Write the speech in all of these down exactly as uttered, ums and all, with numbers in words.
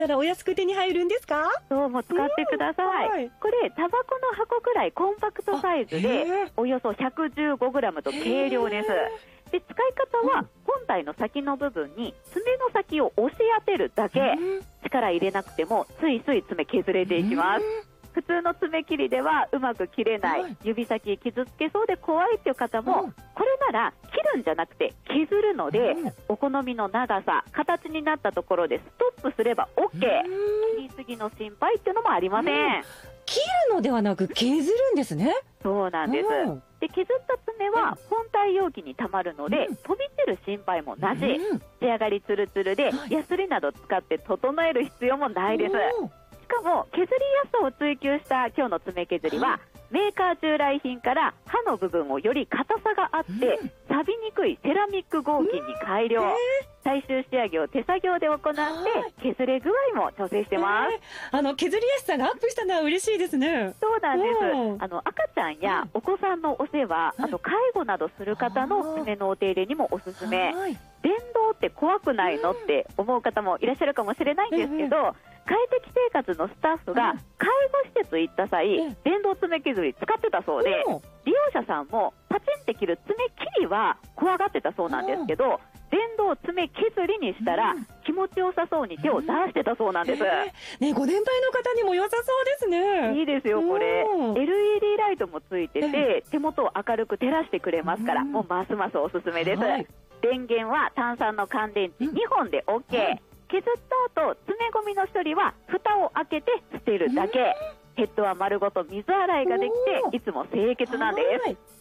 たらお安く手に入るんですか？ そう、もう使ってください、 うんはい、 これタバコの箱くらいコンパクトサイズでおよそ ひゃくじゅうごグラム と軽量です。で、使い方は本体の先の部分に爪の先を押し当てるだけ、力入れなくてもスイスイ爪削れていきます。普通の爪切りではうまく切れない、はい、指先傷つけそうで怖いっていう方も、うん、これなら切るんじゃなくて削るので、うん、お好みの長さ形になったところでストップすれば オーケー、 切りすぎの心配っていうのもありません、うん、 切るのではなく削るんですね。 そうなんです、うん、で削った爪は本体容器にたまるので、うん、飛び散る心配もなし、うん、仕上がりツルツルで、はい、ヤスリなど使って整える必要もないです。しかも削りやすさを追求した今日の爪削りは、メーカー従来品から刃の部分をより硬さがあって、うん、錆びにくいセラミック合金に改良、うん、最終仕上げを手作業で行って削れ具合も調整してます、 えー、あの削りやすさがアップしたのは嬉しいですね。 そうなんです。あの赤ちゃんやお子さんのお世話、うん、あと介護などする方の爪のお手入れにもおすすめ。電動って怖くないのって思う方もいらっしゃるかもしれないんですけど、うん、快適生活のスタッフが介護施設行った際、うん、電動爪削り使ってたそうで、うん、利用者さんもパチンって切る爪切りは怖がってたそうなんですけど、うん、電動爪削りにしたら気持ちよさそうに手を出してたそうなんです、うんえーね、ご年配の方にも良さそうですね。 いいですよこれ、うん、エルイーディー ライトもついてて手元を明るく照らしてくれますから、うん、もうますますおすすめです、はい、電源は単三の乾電池にほんで オーケー、うん、削った後爪ゴミの処理は蓋を開けて捨てるだけ、うん、ヘッドは丸ごと水洗いができていつも清潔なんです。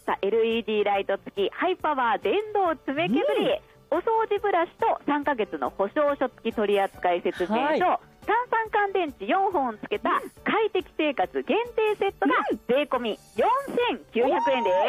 さあ エルイーディー ライト付きハイパワー電動爪削り、うん、お掃除ブラシとさんかげつの保証書付き取扱説明書、はい、単三乾電池よんほんつけた快適生活限定セットが税込みよんせんきゅうひゃくえんです、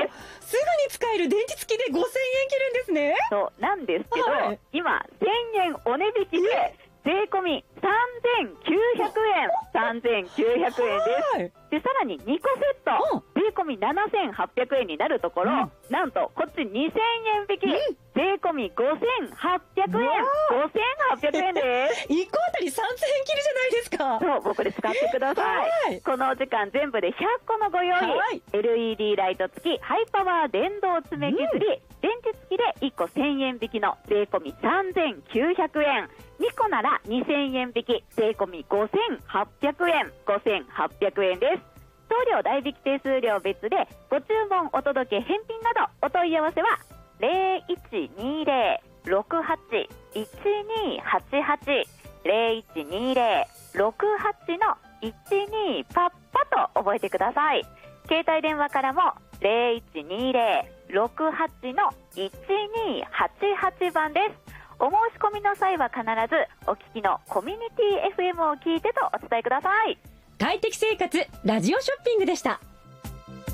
すぐに使える電池付きでごせんえん切るんですね。 そうなんですけど、はい、今せんえんお値引きで税込みさんぜんきゅうひゃくえんさんぜんきゅうひゃくえんです、はい、でさらににこセット税込みななせんはっぴゃくえんになるところ、うん、なんとこっちにせんえん引き、うん、税込みごせんはっぴゃくえんごせんはっぴゃくえんですいっこあたりさんぜんえん切るじゃないですか。 そう僕で使ってください、はい、このお時間全部でひゃっこのご用意、はい、エルイーディー ライト付きハイパワー電動爪削り、うん、電池付きでいっこせんえん引きの税込みさんぜんきゅうひゃくえん、にこならにせんえん引き税込みごせんはっぴゃくえんごせんはっぴゃくえんです。送料代引き手数料別でご注文お届け返品などお問い合わせは ゼロいちにゼロ ろくはち いちにはちはち ゼロいちにゼロ ろくはち のいちにパッパと覚えてください。携帯電話からもゼロいちにゼロ ろくはち のいちにはちはちばんです。お申し込みの際は必ずお聞きのコミュニティ エフエム を聞いてとお伝えください。 快適生活ラジオショッピングでした。